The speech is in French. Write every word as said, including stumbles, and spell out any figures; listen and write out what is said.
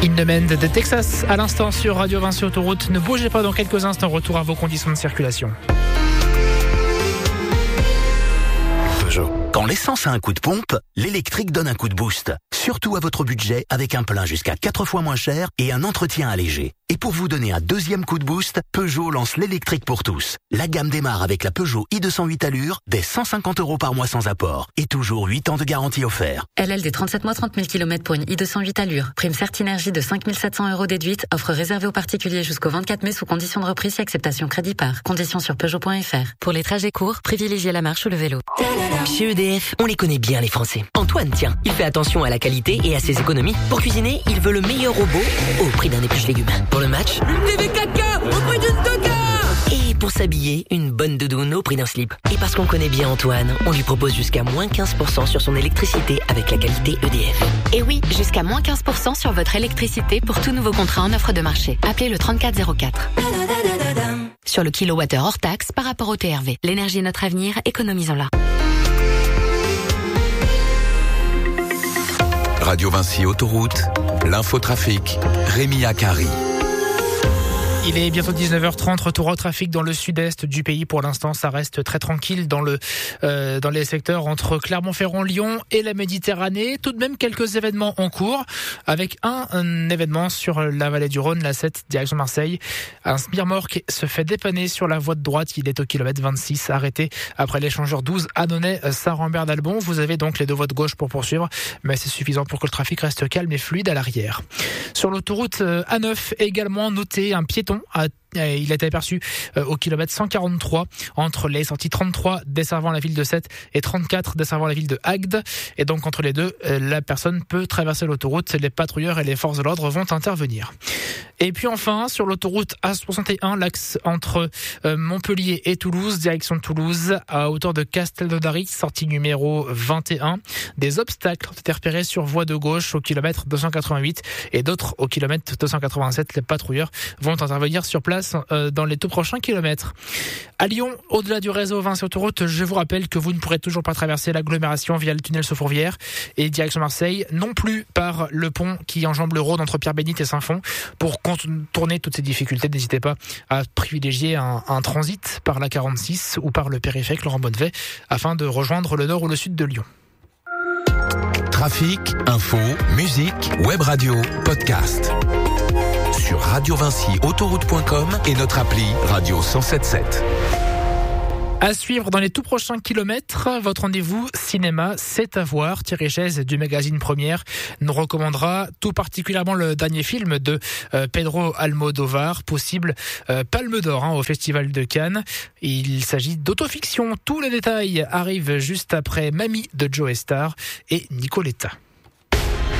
In the Mend de Texas à l'instant sur Radio Vinci Autoroute. Ne bougez pas, dans quelques instants, retour à vos conditions de circulation. Peugeot. Quand l'essence a un coup de pompe, l'électrique donne un coup de boost. Surtout à votre budget, avec un plein jusqu'à quatre fois moins cher et un entretien allégé. Et pour vous donner un deuxième coup de boost, Peugeot lance l'électrique pour tous. La gamme démarre avec la Peugeot i deux cent huit Allure, dès cent cinquante euros par mois sans apport. Et toujours huit ans de garantie offert. L L D trente-sept mois, trente mille kilomètres pour une i deux cent huit Allure. Prime Certinergie de cinq mille sept cents euros déduite. Offre réservée aux particuliers jusqu'au vingt-quatre mai sous condition de reprise et acceptation crédit par. Conditions sur Peugeot point F R. Pour les trajets courts, privilégiez la marche ou le vélo. Chez E D F, on les connaît bien les Français. Antoine, tiens, il fait attention à la qualité et à ses économies. Pour cuisiner, il veut le meilleur robot au prix d'un épluche légumes. Pour le match, une T V quatre K au prix d'une deux K. Et pour s'habiller, une bonne doudoune au prix d'un slip. Et parce qu'on connaît bien Antoine, on lui propose jusqu'à moins quinze pour cent sur son électricité avec la qualité E D F. Et oui, jusqu'à moins quinze pour cent sur votre électricité pour tout nouveau contrat en offre de marché. Appelez le trente-quatre zéro quatre. Sur le kilowattheure hors taxe par rapport au T R V. L'énergie est notre avenir, économisons-la. Radio Vinci Autoroute, l'infotrafic, Rémi Akari. Il est bientôt dix-neuf heures trente, retour au trafic dans le sud-est du pays. Pour l'instant, ça reste très tranquille dans le euh, dans les secteurs entre Clermont-Ferrand, Lyon et la Méditerranée. Tout de même, quelques événements en cours, avec un, un événement sur la vallée du Rhône, la sept, direction Marseille. Un sbire-remorque se fait dépanner sur la voie de droite. Il est au kilomètre vingt-six, arrêté après l'échangeur douze Annonay Saint-Rambert d'Albon. Vous avez donc les deux voies de gauche pour poursuivre, mais c'est suffisant pour que le trafic reste calme et fluide à l'arrière. Sur l'autoroute A neuf, également noté un piéton. A, il a été aperçu au kilomètre cent quarante-trois entre les sorties trente-trois desservant la ville de Sète et trente-quatre desservant la ville de Agde. Et donc entre les deux, la personne peut traverser l'autoroute. Les patrouilleurs et les forces de l'ordre vont intervenir. Et puis enfin, sur l'autoroute A soixante et un, l'axe entre Montpellier et Toulouse, direction Toulouse, à hauteur de Castelnaudary, sortie numéro vingt et un. Des obstacles ont été repérés sur voie de gauche au kilomètre deux cent quatre-vingt-huit et d'autres au kilomètre deux cent quatre-vingt-sept. Les patrouilleurs vont intervenir sur place dans les tout prochains kilomètres. À Lyon, au-delà du réseau Vinci Autoroute, je vous rappelle que vous ne pourrez toujours pas traverser l'agglomération via le tunnel Saut-Fourvière et direction Marseille, non plus par le pont qui enjambe le Rhône entre Pierre-Bénite et Saint-Fond. Pour contourner toutes ces difficultés, n'hésitez pas à privilégier un, un transit par la quarante-six ou par le périphérique Laurent Bonnevet afin de rejoindre le nord ou le sud de Lyon. Trafic, info, musique, web radio, podcast. Sur radio vinci autoroute point com et notre appli Radio cent soixante-dix-sept. À suivre dans les tout prochains kilomètres, votre rendez-vous cinéma, c'est à voir. Thierry Chaise du magazine Première nous recommandera tout particulièrement le dernier film de euh, Pedro Almodóvar, possible euh, Palme d'Or hein, au Festival de Cannes. Il s'agit d'autofiction. Tous les détails arrivent juste après Mamie de Joe Star et Nicoletta.